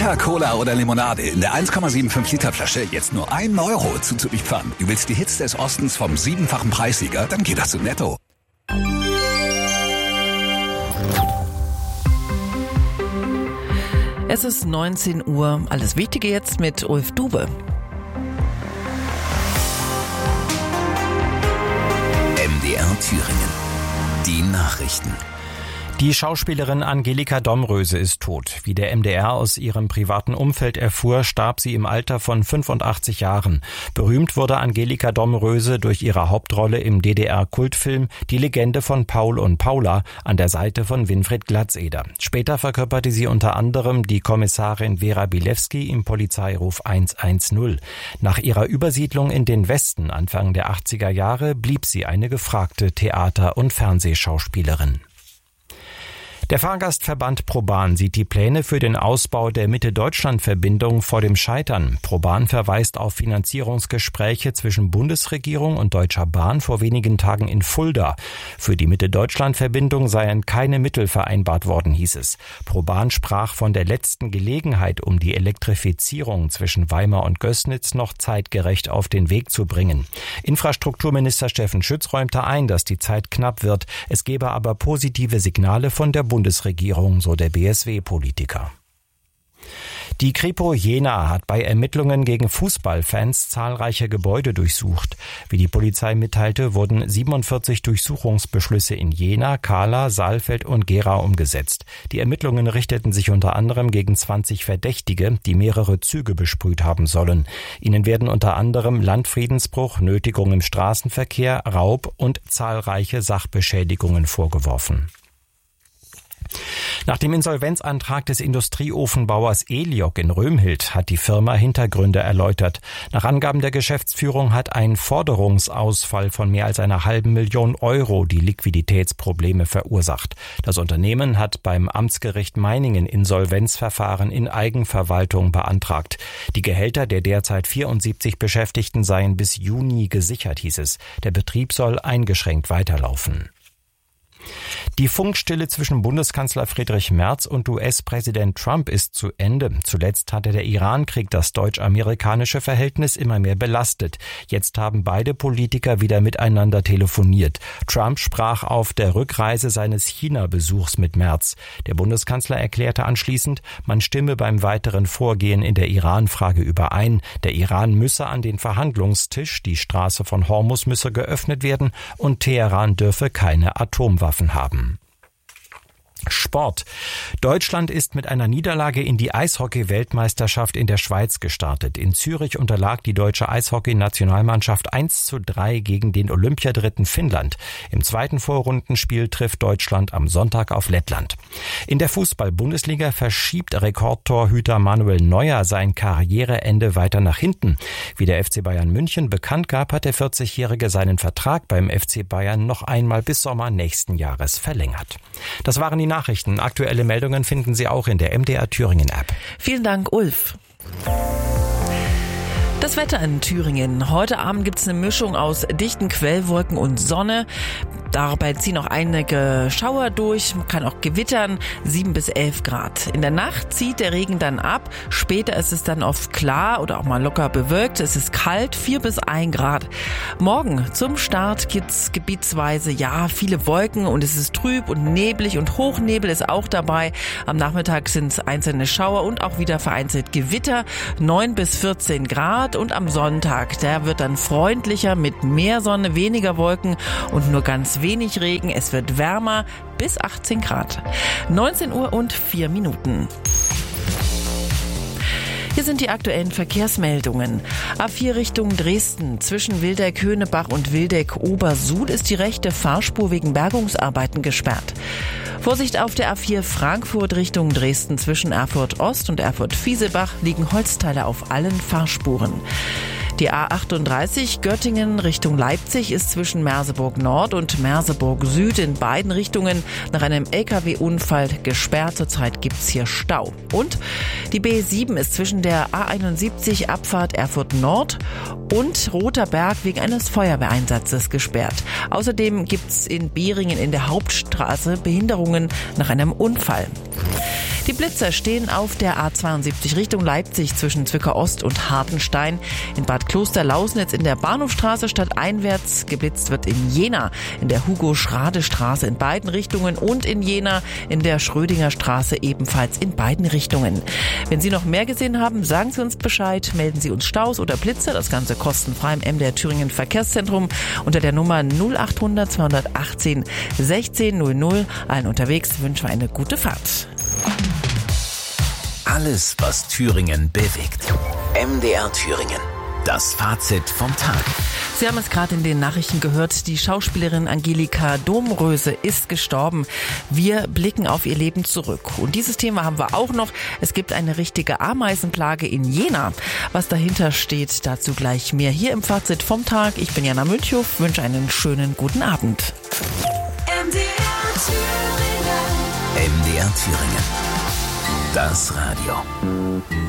Fanta, Cola oder Limonade in der 1,75 Liter Flasche jetzt nur 1 Euro zuzuliefern. Du willst die Hits des Ostens vom 7-fachen Preissieger? Dann geht das zu Netto. Es ist 19 Uhr. Alles Wichtige jetzt mit Ulf Dube. MDR Thüringen. Die Nachrichten. Die Schauspielerin Angelika Domröse ist tot. Wie der MDR aus ihrem privaten Umfeld erfuhr, starb sie im Alter von 85 Jahren. Berühmt wurde Angelika Domröse durch ihre Hauptrolle im DDR-Kultfilm Die Legende von Paul und Paula an der Seite von Winfried Glatzeder. Später verkörperte sie unter anderem die Kommissarin Vera Bilewski im Polizeiruf 110. Nach ihrer Übersiedlung in den Westen Anfang der 80er Jahre blieb sie eine gefragte Theater- und Fernsehschauspielerin. Der Fahrgastverband ProBahn sieht die Pläne für den Ausbau der Mitte-Deutschland-Verbindung vor dem Scheitern. ProBahn verweist auf Finanzierungsgespräche zwischen Bundesregierung und Deutscher Bahn vor wenigen Tagen in Fulda. Für die Mitte-Deutschland-Verbindung seien keine Mittel vereinbart worden, hieß es. ProBahn sprach von der letzten Gelegenheit, um die Elektrifizierung zwischen Weimar und Gößnitz noch zeitgerecht auf den Weg zu bringen. Infrastrukturminister Steffen Schütz räumte ein, dass die Zeit knapp wird. Es gebe aber positive Signale von der Bundesregierung, so der BSW-Politiker. Die Kripo Jena hat bei Ermittlungen gegen Fußballfans zahlreiche Gebäude durchsucht. Wie die Polizei mitteilte, wurden 47 Durchsuchungsbeschlüsse in Jena, Kahla, Saalfeld und Gera umgesetzt. Die Ermittlungen richteten sich unter anderem gegen 20 Verdächtige, die mehrere Züge besprüht haben sollen. Ihnen werden unter anderem Landfriedensbruch, Nötigung im Straßenverkehr, Raub und zahlreiche Sachbeschädigungen vorgeworfen. Nach dem Insolvenzantrag des Industrieofenbauers Eliok in Römhild hat die Firma Hintergründe erläutert. Nach Angaben der Geschäftsführung hat ein Forderungsausfall von mehr als 500.000 Euro die Liquiditätsprobleme verursacht. Das Unternehmen hat beim Amtsgericht Meiningen Insolvenzverfahren in Eigenverwaltung beantragt. Die Gehälter der derzeit 74 Beschäftigten seien bis Juni gesichert, hieß es. Der Betrieb soll eingeschränkt weiterlaufen. Die Funkstille zwischen Bundeskanzler Friedrich Merz und US-Präsident Trump ist zu Ende. Zuletzt hatte der Iran-Krieg das deutsch-amerikanische Verhältnis immer mehr belastet. Jetzt haben beide Politiker wieder miteinander telefoniert. Trump sprach auf der Rückreise seines China-Besuchs mit Merz. Der Bundeskanzler erklärte anschließend, man stimme beim weiteren Vorgehen in der Iran-Frage überein. Der Iran müsse an den Verhandlungstisch, die Straße von Hormuz müsse geöffnet werden und Teheran dürfe keine Atomwaffen haben. Sport. Deutschland ist mit einer Niederlage in die Eishockey-Weltmeisterschaft in der Schweiz gestartet. In Zürich unterlag die deutsche Eishockey-Nationalmannschaft 1:3 gegen den Olympiadritten Finnland. Im zweiten Vorrundenspiel trifft Deutschland am Sonntag auf Lettland. In der Fußball-Bundesliga verschiebt Rekordtorhüter Manuel Neuer sein Karriereende weiter nach hinten. Wie der FC Bayern München bekannt gab, hat der 40-Jährige seinen Vertrag beim FC Bayern noch einmal bis Sommer nächsten Jahres verlängert. Das waren die Nachrichten. Aktuelle Meldungen finden Sie auch in der MDR Thüringen App. Vielen Dank, Ulf. Das Wetter in Thüringen. Heute Abend gibt es eine Mischung aus dichten Quellwolken und Sonne. Dabei ziehen auch einige Schauer durch, kann auch gewittern, 7 bis 11 Grad. In der Nacht zieht der Regen dann ab. Später ist es dann oft klar oder auch mal locker bewölkt. Es ist kalt, 4 bis 1 Grad. Morgen zum Start gibt's gebietsweise, viele Wolken und es ist trüb und neblig und Hochnebel ist auch dabei. Am Nachmittag sind es einzelne Schauer und auch wieder vereinzelt Gewitter, 9 bis 14 Grad. Und am Sonntag, der wird dann freundlicher mit mehr Sonne, weniger Wolken und nur ganz wenig Regen. Es wird wärmer bis 18 Grad. 19 Uhr und 4 Minuten. Hier sind die aktuellen Verkehrsmeldungen. A4 Richtung Dresden. Zwischen Wildeck-Höhnebach und Wildeck-Obersud ist die rechte Fahrspur wegen Bergungsarbeiten gesperrt. Vorsicht auf der A4 Frankfurt Richtung Dresden. Zwischen Erfurt-Ost und Erfurt-Fieselbach liegen Holzteile auf allen Fahrspuren. Die A38 Göttingen Richtung Leipzig ist zwischen Merseburg Nord und Merseburg Süd in beiden Richtungen nach einem LKW-Unfall gesperrt. Zurzeit gibt's hier Stau. Und die B7 ist zwischen der A71 Abfahrt Erfurt Nord und Roter Berg wegen eines Feuerwehreinsatzes gesperrt. Außerdem gibt's in Beringen in der Hauptstraße Behinderungen nach einem Unfall. Die Blitzer stehen auf der A72 Richtung Leipzig zwischen Zwickau Ost und Hartenstein. In Bad Klosterlausnitz in der Bahnhofstraße stadteinwärts. Geblitzt wird in Jena in der Hugo-Schrade-Straße in beiden Richtungen und in Jena in der Schrödinger-Straße ebenfalls in beiden Richtungen. Wenn Sie noch mehr gesehen haben, sagen Sie uns Bescheid. Melden Sie uns Staus oder Blitzer. Das Ganze kostenfrei im MDR Thüringen Verkehrszentrum unter der Nummer 0800 218 1600. Allen unterwegs wünschen wir eine gute Fahrt. Alles, was Thüringen bewegt. MDR Thüringen. Das Fazit vom Tag. Sie haben es gerade in den Nachrichten gehört, die Schauspielerin Angelika Domröse ist gestorben. Wir blicken auf ihr Leben zurück. Und dieses Thema haben wir auch noch. Es gibt eine richtige Ameisenplage in Jena. Was dahinter steht, dazu gleich mehr hier im Fazit vom Tag. Ich bin Jana Münchow, wünsche einen schönen guten Abend. MDR Thüringen. Das Radio.